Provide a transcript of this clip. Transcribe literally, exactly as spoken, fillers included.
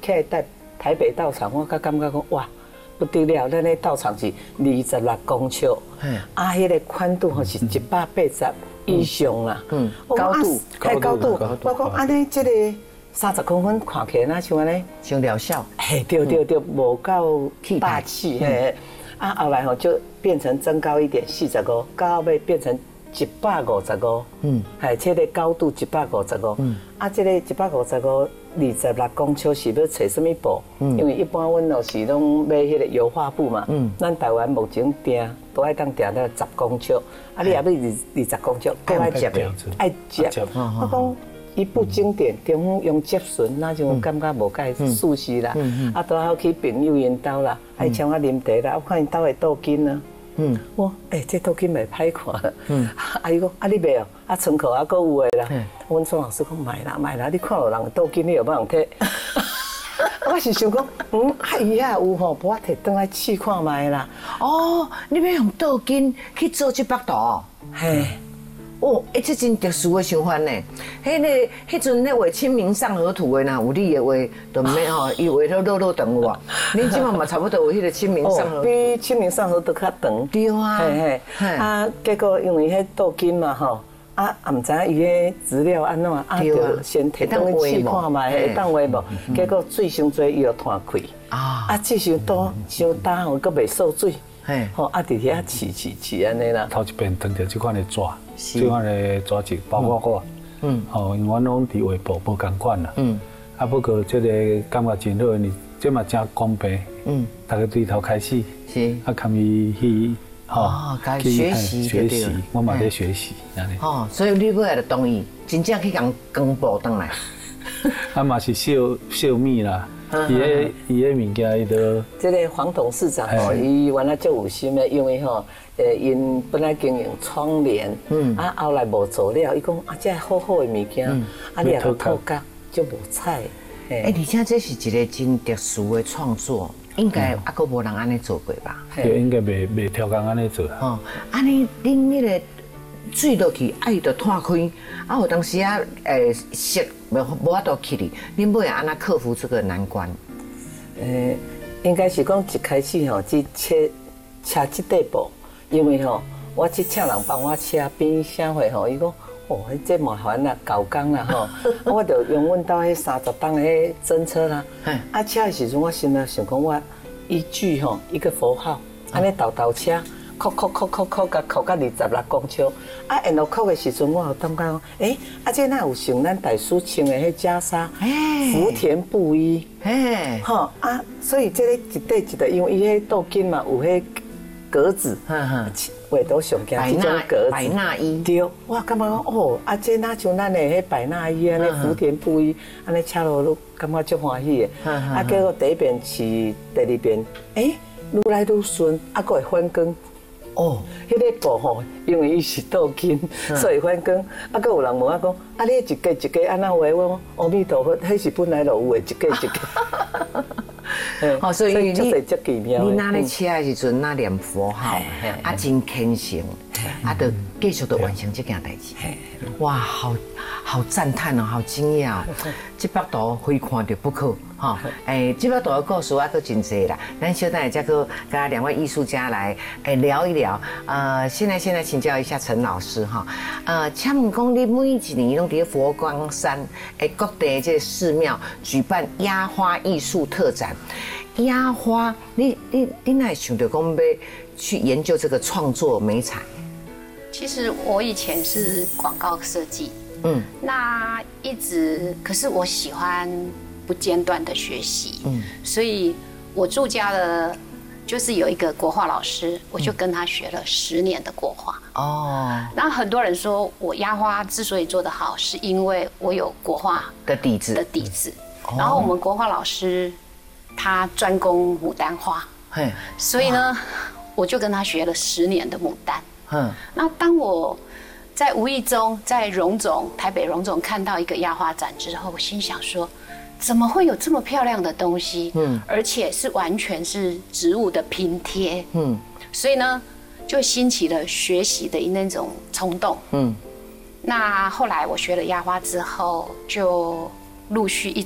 起来台台北道场，我才感觉讲哇。不得了，咱的道场是二十六公尺，啊，迄个宽度吼是一百八十以上啦。嗯， 高度， 高高度，我讲安尼，这个三十公分看起来那像安尼， 像疗效。 嘿，对对对，无够霸气嘿。啊，后来吼就变成增高一点，四十五，到后尾变成一百五十五。嗯，嘿，这个高度一百五十五。嗯，啊，这个一百五十五。二十六公尺是要找什么布？因为一般阮都是拢买迄个油画布嘛。嗯，咱台湾目前订都爱当订到十公尺，啊，你也要二二十公尺，够爱接的，爱接。我讲伊不经典，中午用接唇，那就感觉无介舒适啦。啊，都要去朋友因兜啦，爱请我啉茶啦，我看因兜的倒巾啊。嗯，我诶，这倒巾袂歹看。嗯，啊伊讲啊你买哦，啊窗口啊搁有诶啦。阮庄老师讲买啦买啦，你看有人倒巾你又要人摕。我是想讲，嗯，啊伊遐有吼，我摕倒来试看卖啦。 哦，你要用倒巾去做这幅图？嘿。哦，哎，这真特殊的想法呢。迄个，迄阵咧画《清明上河图》的呐，有你的画，都唔免吼，伊画到落落长哇。恁即嘛嘛差不多有迄个《清明上河》， 比《清明上河图》较长。 对啊。嘿嘿。啊，结果因为迄倒巾嘛吼，啊，也唔知伊迄资料安怎，啊，就先摕倒去试看卖，会当画无？结果水伤多，伊就断开。啊。啊，这伤多，伤大吼，佫袂受水。嘿，吼啊，伫遐试试试安尼啦。 头一遍碰到即款的纸，即款的纸质，包括我，嗯，吼，因为阮拢伫画布无共款啦，嗯，啊，不过即个感觉真好，你即嘛真公平，嗯，大家对头开始，是，啊，看伊去， 吼，去学习学习，我嘛在学习，安尼。 哦，所以你尾来就同意，真正去共公布倒来。 啊嘛是小小米啦。伊个伊个物件，伊都。 这个黄董事长吼，伊原来就有心的，因为吼，诶，因本来经营窗帘，嗯，啊后来无做了，伊讲啊，这好好的物件，啊你也个透角就无彩。 诶，而且这是一个真特殊的创作，应该啊个无人安尼做过吧？ 对，应该袂袂超工安尼做。哦， 安尼恁迄个水落去，爱就断开，啊有当时啊，诶，湿。无无法度去哩，恁尾安那克服这个难关？ 诶，应该是讲一开始吼，只切切这块布，因为吼，我去请人帮我切边啥货吼，伊讲哦，这麻烦啦，搞工啦吼，我就用阮兜迄三十档迄针车啦，啊切的时阵，我心内想讲我一句吼一个符号，安尼倒倒切。扣扣扣扣扣，甲扣到二十六公尺。啊，然后扣的时阵，我有感觉讲，诶，啊，这哪有像咱大叔穿的迄袈裟，福田布衣，嘿，吼啊，所以这个一对一对，因为伊迄倒巾嘛有迄格子，画到上惊这种格子， 百纳衣。 对，我感觉讲哦，啊，这哪像咱的迄百纳衣安尼福田布衣，安尼车路路感觉足欢喜的。啊，结果第一遍是第二遍，诶，愈来愈顺，啊，佫会反光。哦，迄个布吼，因为伊是倒巾，所以反光。啊，佫有人问我讲，啊，你一格一格安那画？我讲阿弥陀佛，迄是本来就有的，一格一格。 哦，所以你你那咧切的时阵，那念佛号，啊，真虔诚，啊，就继续的完成这件代志。哇，好好赞叹哦，好惊讶哦！这幅图非看就不可哈。哎，这幅图的故事啊，都真多啦。咱小等下再跟跟两位艺术家来哎聊一聊。呃，现在现在请教一下陈老师哈。呃，请问讲你每一年拢伫佛光山哎各地这寺庙举办压花艺术特展。压花，你你你哪会想到讲要去研究这个创作美彩？ 其实我以前是广告设计，嗯，那一直，可是我喜欢不间断的学习，嗯，所以我住家了，就是有一个国画老师，我就跟他学了十年的国画。哦，那很多人说我压花之所以做得好，是因为我有国画的底子的底子。然后我们国画老师他专攻牡丹花，所以呢，我就跟他学了十年的牡丹。嗯，那当我在无意中在荣总台北荣总看到一个压花展之后，我心想说，怎么会有这么漂亮的东西？嗯，而且是完全是植物的拼贴。嗯，所以呢，就兴起了学习的那种冲动。嗯，那后来我学了压花之后，就陆续一